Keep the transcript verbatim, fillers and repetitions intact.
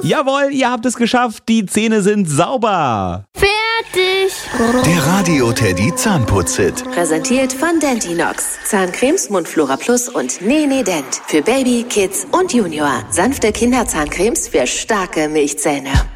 Jawohl, ihr habt es geschafft. Die Zähne sind sauber. Fertig. Der Radio-Teddy Zahnputz-Hit. Präsentiert von Dentinox. Zahncremes, Mundflora Plus und Nene Dent. Für Baby, Kids und Junior. Sanfte Kinderzahncremes für starke Milchzähne.